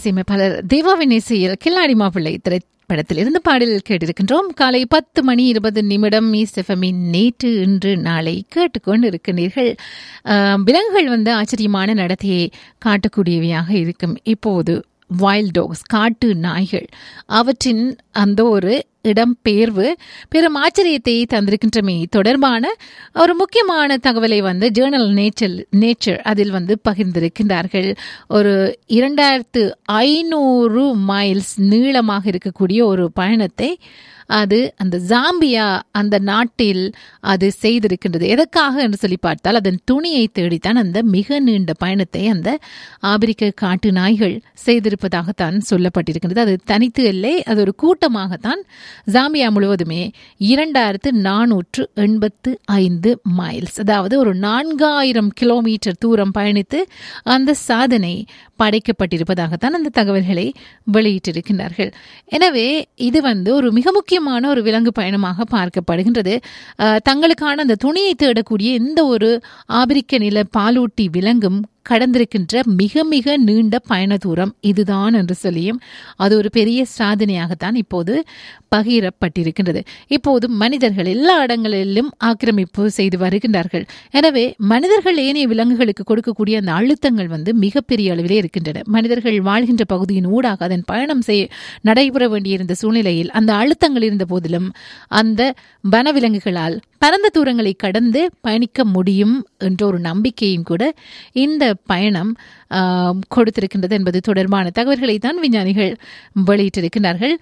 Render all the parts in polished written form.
இசையமைப்பாளர் தேவாவின் இசையில் கில்லாடி மாப்பிள்ளை திரைப்படத்தில் இருந்து பாடல் கேட்டிருக்கின்றோம். காலை 10:20 ஈஸ்ட் எஃப்எம்மின் நேற்று இன்று நாளை கேட்டுக்கொண்டு இருக்கின்றீர்கள். விலங்குகள் ஆச்சரியமான நடத்தையை காட்டக்கூடியவையாக இருக்கும். இப்போது வைல்ட் டாக்ஸ், காட்டு நாய்கள், அவற்றின் அந்த ஒரு இடம்பெயர்வு பெரும் ஆச்சரியத்தை தந்திருக்கின்றமை தொடர்பான ஒரு முக்கியமான தகவலை ஜேர்னல் நேச்சர் அதில் பகிர்ந்திருக்கின்றார்கள். ஒரு 2500 மைல்ஸ் நீளமாக இருக்கக்கூடிய ஒரு பயணத்தை அது அந்த ஜாம்பியா அந்த நாட்டில் அது செய்திருக்கின்றது. எதற்காக என்று சொல்லி பார்த்தால் அதன் துணியை தேடித்தான் அந்த மிக நீண்ட பயணத்தை அந்த ஆப்பிரிக்க காட்டு நாய்கள் செய்திருப்பதாகத்தான் சொல்லப்பட்டிருக்கின்றது. அது தனித்து இல்லை, அது ஒரு கூட்டமாகத்தான் ஜாம்பியா முழுவதுமே 2485 மைல்ஸ், அதாவது ஒரு 4000 கிலோமீட்டர் தூரம் பயணித்து அந்த சாதனை படைக்கப்பட்டிருப்பதாகத்தான் அந்த தகவல்களை வெளியிட்டிருக்கின்றார்கள். எனவே இது ஒரு மிக முக்கியமான ஒரு விலங்கு பயணமாக பார்க்கப்படுகின்றது. தங்களுக்கான அந்த துணியை தேடக்கூடிய எந்த ஒரு ஆப்பிரிக்க நில பாலூட்டி விலங்கும் கடந்திருக்கின்ற மிக மிக நீண்ட பயண தூரம் இதுதான் என்று சொல்லியும் அது ஒரு பெரிய சாதனையாகத்தான் இப்போது பகிரப்பட்டிருக்கின்றது. இப்போது மனிதர்கள் எல்லா இடங்களிலும் ஆக்கிரமிப்பு செய்து வருகின்றார்கள். எனவே மனிதர்கள் ஏனைய விலங்குகளுக்கு கொடுக்கக்கூடிய அந்த அழுத்தங்கள் மிகப்பெரிய அளவிலே இருக்கின்றன. மனிதர்கள் வாழ்கின்ற பகுதியின் ஊடாக அதன் பயணம் நடைபெற வேண்டியிருந்த சூழ்நிலையில் அந்த அழுத்தங்கள் இருந்த போதிலும் அந்த வனவிலங்குகளால் பரந்த தூரங்களை கடந்து பயணிக்க முடியும் என்ற ஒரு நம்பிக்கையும் கூட இந்த பயணம் கொடுத்திருக்கின்றது என்பது தொடர்பான தகவல்களை தான் விஞ்ஞானிகள் வெளியிட்டிருக்கிறார்கள்.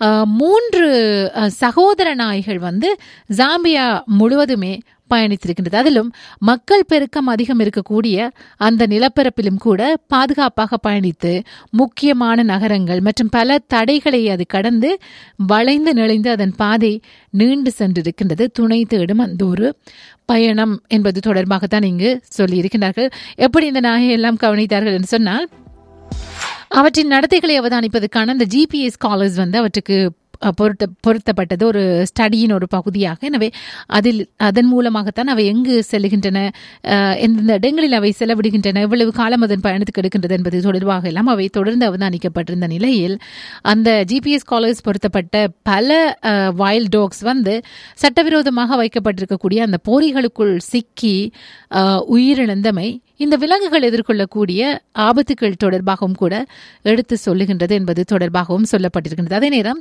3 சகோதர நாய்கள் ஜாம்பியா முழுவதுமே பயணித்திருக்கின்றது. அதிலும் மக்கள் பெருக்கம் அதிகம் இருக்கக்கூடிய அந்த நிலப்பரப்பிலும் கூட பாதுகாப்பாக பயணித்து முக்கியமான நகரங்கள் மற்றும் பல தடைகளை அது கடந்து வளைந்து நெளிந்து அதன் பாதை நீண்டு சென்றிருக்கின்றது. துணை தேடும் அந்த ஒரு பயணம் என்பது தொடர்பாகத்தான் இங்கு சொல்லியிருக்கிறார்கள். எப்படி இந்த நாயை எல்லாம் கவனித்தார்கள் என்று சொன்னால், அவற்றின் நடத்தைகளை அவதானிப்பதற்கான அந்த GPS காலர்ஸ் அவற்றுக்கு பொருத்தப்பட்டது ஒரு ஸ்டடியின் ஒரு பகுதியாக. எனவே அதன் மூலமாகத்தான் அவை எங்கு செல்லுகின்றன, எந்தெந்த இடங்களில் அவை செலவிடுகின்றன, எவ்வளவு காலம் அதன் பயணத்துக்கு எடுக்கின்றது என்பது தொடர்பாக எல்லாம் அவை தொடர்ந்து அவதானிக்கப்பட்டிருந்த நிலையில் அந்த GPS காலர்ஸ் பொருத்தப்பட்ட பல வைல்ட் டாக்ஸ் சட்டவிரோதமாக வைக்கப்பட்டிருக்கக்கூடிய அந்த போரிகளுக்குள் சிக்கி உயிரிழந்தமை இந்த விலங்குகள் எதிர்கொள்ளக்கூடிய ஆபத்துக்கள் தொடர்பாகவும் கூட எடுத்து சொல்லுகின்றது என்பது தொடர்பாகவும் சொல்லப்பட்டிருக்கின்றது. அதே நேரம்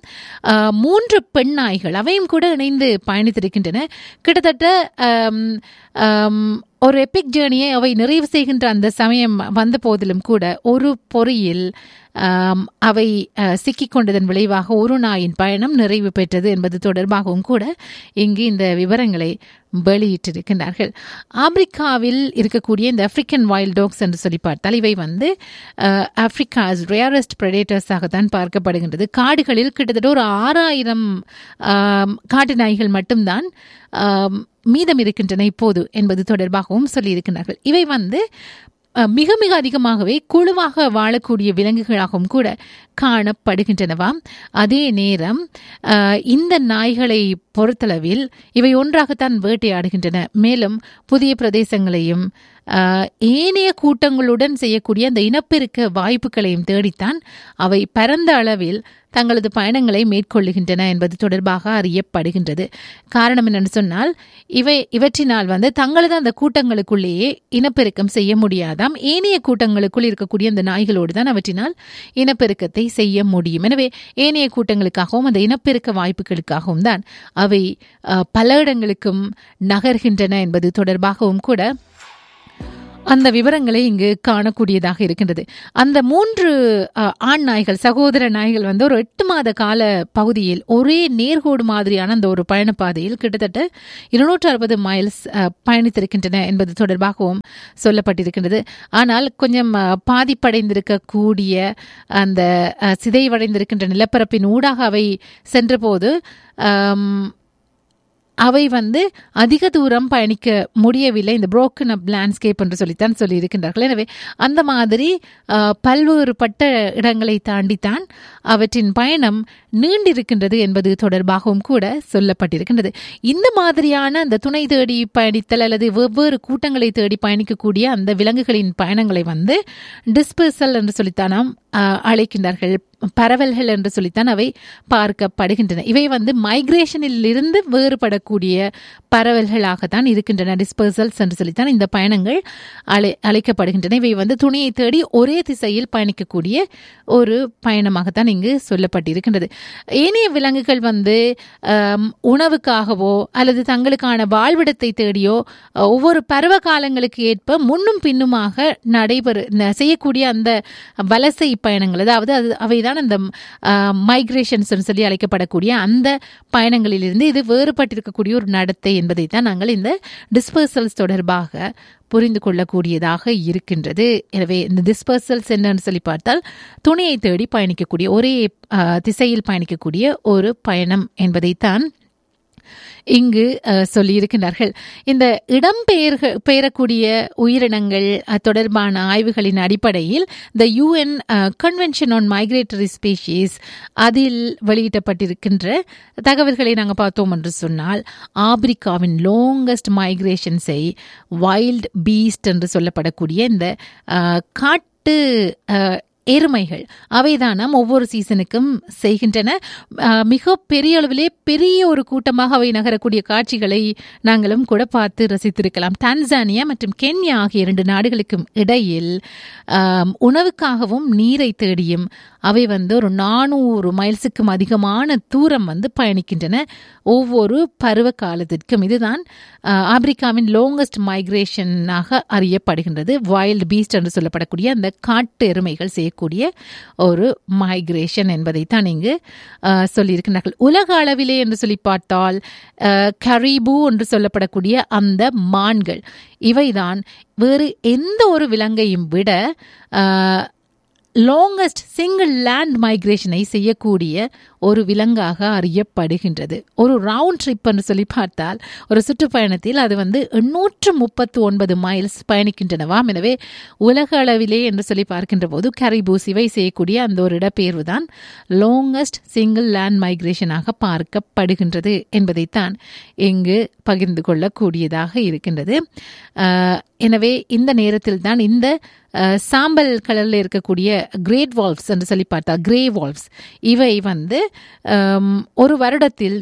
3 பெண் நாய்கள் அவையும் கூட இணைந்து பயணித்திருக்கின்றன. கிட்டத்தட்ட ஒரு எபிக் ஜேர்னியை அவை நிறைவு செய்கின்ற அந்த சமயம் வந்த போதிலும் கூட ஒரு பொறியில் அவை சிக்கிக்கொண்டதன் விளைவாக ஒரு நாயின் பயணம் நிறைவு பெற்றது என்பது தொடர்பாகவும் கூட இங்கு இந்த விவரங்களை வெளியிட்டிருக்கின்றார்கள். ஆப்பிரிக்காவில் இருக்கக்கூடிய இந்த ஆப்பிரிக்கன் வைல்ட் டாக்ஸ் என்று சொல்லி பார்த்தால் இவை ஆப்பிரிக்காஸ் ரேரஸ்ட் பிரெடேட்டர்ஸாகத்தான் பார்க்கப்படுகின்றது. காடுகளில் கிட்டத்தட்ட ஒரு 6000 காட்டு நாய்கள் மட்டும்தான் மீதம் இருக்கின்றன இப்போது என்பது தொடர்பாகவும் சொல்லியிருக்கிறார்கள். இவை மிக மிக அதிகமாகவே குழுவாக வாழக்கூடிய விலங்குகளாகவும் கூட காணப்படுகின்றனவாம். அதே நேரம் இந்த நாய்களை பொறுத்தளவில் இவை ஒன்றாகத்தான் வேட்டையாடுகின்றன. மேலும் புதிய பிரதேசங்களையும் ஏனைய கூட்டங்களுடன் செய்யக்கூடிய அந்த இனப்பெருக்க வாய்ப்புகளையும் தேடித்தான் அவை பரந்த அளவில் தங்களது பயணங்களை மேற்கொள்ளுகின்றன என்பது தொடர்பாக அறியப்படுகின்றது. காரணம் என்னென்னு சொன்னால் இவற்றினால் தங்களது அந்த கூட்டங்களுக்குள்ளேயே இனப்பெருக்கம் செய்ய முடியாதாம். ஏனைய கூட்டங்களுக்குள் இருக்கக்கூடிய அந்த நாய்களோடு தான் அவற்றினால் இனப்பெருக்கத்தை செய்ய முடியும். எனவே ஏனைய கூட்டங்களுக்காகவும் அந்த இனப்பெருக்க வாய்ப்புகளுக்காகவும் தான் அவை பல இடங்களுக்கும் நகர்கின்றன என்பது தொடர்பாகவும் கூட அந்த விவரங்களை இங்கு காணக்கூடியதாக இருக்கின்றது. அந்த 3 ஆண் நாய்கள், சகோதர நாய்கள் ஒரு 8 மாத கால பகுதியில் ஒரே நேர்கோடு மாதிரியான அந்த ஒரு பயணப்பாதையில் கிட்டத்தட்ட 260 மைல்ஸ் பயணித்திருக்கின்றன என்பது தொடர்பாகவும் சொல்லப்பட்டிருக்கின்றது. ஆனால் கொஞ்சம் பாதிப்படைந்திருக்கக்கூடிய அந்த சிதைவடைந்திருக்கின்ற நிலப்பரப்பின் ஊடாக அவை சென்றபோது அவை அதிக தூரம் பயணிக்க முடியவில்லை. இந்த புரோக்கன் அப் லேண்ட்ஸ்கேப் என்று சொல்லித்தான் சொல்லியிருக்கின்றார்கள். எனவே அந்த மாதிரி பல்வேறுபட்ட இடங்களை தாண்டித்தான் அவற்றின் பயணம் நீண்டிருக்கின்றது என்பது தொடர்பாகவும் கூட சொல்லப்பட்டிருக்கின்றது. இந்த மாதிரியான அந்த துணை தேடி பயணித்தல் அல்லது வெவ்வேறு கூட்டங்களை தேடி பயணிக்கக்கூடிய அந்த விலங்குகளின் பயணங்களை வந்து டிஸ்பர்சல் என்று சொல்லித்தான் நாம் அழைக்கின்றார்கள். பரவல்கள் என்று சொல்லித்தான் அவை பார்க்கப்படுகின்றன. இவை வந்து மைக்ரேஷனில் இருந்து வேறுபடக்கூடிய பரவல்களாகத்தான் இருக்கின்றன. டிஸ்பர்சல்ஸ் என்று சொல்லித்தான் இந்த பயணங்கள் அழைக்கப்படுகின்றன. இவை வந்து துணையை தேடி ஒரே திசையில் பயணிக்கக்கூடிய ஒரு பயணமாகத்தான் இங்கு சொல்லப்பட்டிருக்கின்றது. ஏனைய விலங்குகள் வந்து உணவுக்காகவோ அல்லது தங்களுக்கான வாழ்விடத்தை தேடியோ ஒவ்வொரு பருவ காலங்களுக்கு ஏற்ப முன்னும் பின்னுமாக செய்யக்கூடிய அந்த வலசை பயணங்கள், அதாவது அவைதான் அந்த மைக்ரேஷன்ஸ் சொல்லி அழைக்கப்படக்கூடிய அந்த பயணங்களிலிருந்து இது வேறுபட்டிருக்கக்கூடிய ஒரு நடத்தை என்பதை தான் நாங்கள் இந்த டிஸ்பர்சல்ஸ் தொடர்பாக புரிந்து கொள்ளக்கூடியதாக இருக்கின்றது. எனவே இந்த டிஸ்பர்சல்ஸ் என்னன்னு சொல்லி பார்த்தால் துணையை தேடி பயணிக்கக்கூடிய ஒரே திசையில் பயணிக்கக்கூடிய ஒரு பயணம் என்பதைத்தான் இங்கு சொல்லியிருக்கிறார்கள். இந்த இடம்பெயரக்கூடிய உயிரினங்கள் தொடர்பான ஆய்வுகளின் அடிப்படையில் த UN convention on migratory species அதில் வெளியிடப்பட்டிருக்கின்ற தகவல்களை நாங்கள் பார்த்தோம் என்று சொன்னால், ஆப்பிரிக்காவின் லாங்கஸ்ட் மைக்ரேஷன்ஸை வைல்ட் பீஸ்ட் என்று சொல்லப்படக்கூடிய இந்த காட்டு எருமைகள் அவைதான் நாம் ஒவ்வொரு சீசனுக்கும் செய்கின்றன. மிக பெரிய அளவிலே பெரிய ஒரு கூட்டமாக அவை நகரக்கூடிய காட்சிகளை நாங்களும் கூட பார்த்து ரசித்திருக்கலாம். டான்சானியா மற்றும் கென்யா ஆகிய 2 நாடுகளுக்கும் இடையில் உணவுக்காகவும் நீரை தேடியும் அவை வந்து ஒரு 400 மைல்ஸுக்கும் அதிகமான தூரம் வந்து பயணிக்கின்றன ஒவ்வொரு பருவ காலத்திற்கும். இதுதான் ஆப்பிரிக்காவின் லாங்கஸ்ட் மைக்ரேஷனாக அறியப்படுகின்றது. வைல்ட் பீஸ்ட் என்று சொல்லப்படக்கூடிய அந்த காட்டு எருமைகள் செய்யக்கூடிய ஒரு மைக்ரேஷன் என்பதைத்தான் இங்கு சொல்லியிருக்கிறார்கள். உலக அளவிலே என்று சொல்லி பார்த்தால் கரீபு என்று சொல்லப்படக்கூடிய அந்த மான்கள் இவைதான் வேறு எந்த ஒரு விலங்கையும் விட லாங்கஸ்ட் சிங்கிள் லேண்ட் மைக்ரேஷனை செய்யக்கூடிய ஒரு விலங்காக அறியப்படுகின்றது. ஒரு ரவுண்ட் ட்ரிப் என்று சொல்லி பார்த்தால் ஒரு சுற்றுப்பயணத்தில் அது வந்து 839 மைல்ஸ் பயணிக்கின்றனவாம். எனவே உலக அளவிலே என்று சொல்லி பார்க்கின்ற போது கரிபூஸ் இவை செய்யக்கூடிய அந்த ஒரு இடப்பெயர்வு தான் லாங்கஸ்ட் சிங்கிள் லேண்ட் மைக்ரேஷனாக பார்க்கப்படுகின்றது என்பதைத்தான் இங்கு பகிர்ந்து கொள்ளக்கூடியதாக இருக்கின்றது. எனவே இந்த நேரத்தில் தான் இந்த சாம்பல் கலரில் இருக்கக்கூடிய கிரேட் வால்வ்ஸ் என்று சொல்லி பார்த்தா கிரே வால்வ்ஸ் இவை வந்து ஒரு வருடத்தில்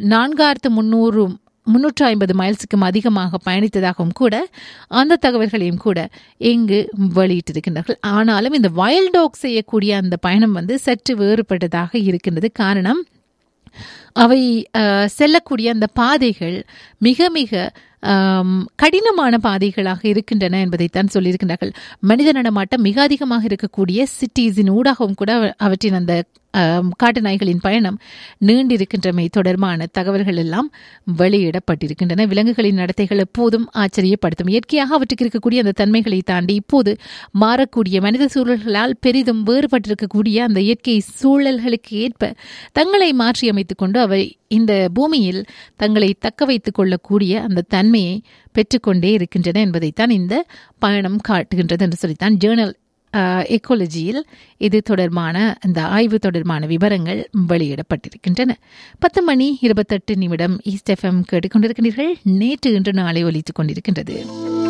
4350 மைல்ஸுக்கும் அதிகமாக பயணித்ததாகவும் கூட அந்த தகவல்களையும் கூட இங்கு வெளியிட்டிருக்கின்றார்கள். ஆனாலும் இந்த வைல்ட் டாக் செய்யக்கூடிய அந்த பயணம் வந்து சற்று வேறுபட்டதாக இருக்கின்றது. காரணம், அவை செல்லக்கூடிய அந்த பாதைகள் மிக மிக கடினமான பாதைகளாக இருக்கின்றன என்பதைத்தான் சொல்லியிருக்கின்றார்கள். மனித நடமாட்டம் மிக அதிகமாக இருக்கக்கூடிய சிட்டிஸின் ஊடாகவும் கூட அவற்றின் அந்த காட்டு நாய்களின் பயணம் நீண்டிருக்கின்றமை தொடர்பான தகவல்கள் எல்லாம் வெளியிடப்பட்டிருக்கின்றன. விலங்குகளின் நடத்தைகள் எப்போதும் ஆச்சரியப்படுத்தும். இயற்கையாக அவற்றுக்கு இருக்கக்கூடிய அந்த தன்மைகளை தாண்டி இப்போது மாறக்கூடிய மனித சூழல்களால் பெரிதும் வேறுபட்டிருக்கக்கூடிய அந்த இயற்கை சூழல்களுக்கு ஏற்ப தங்களை மாற்றியமைத்துக் கொண்டு அவை இந்த பூமியில் தங்களை தக்க வைத்துக் கொள்ளக்கூடிய அந்த தன்மையை பெற்றுக்கொண்டே இருக்கின்றன என்பதைத்தான் இந்த பயணம் காட்டுகின்றது என்று சொல்லித்தான் ஜேர்னல் எக்காலஜியில் இது தொடர்பான இந்த ஆய்வு தொடர்பான விவரங்கள் வெளியிடப்பட்டிருக்கின்றன. 10:28 ஈஸ்ட் FM கேட்டுக்கொண்டிருக்கிறீர்கள். நேற்று இன்று நாளை ஒலித்துக் கொண்டிருக்கின்றது.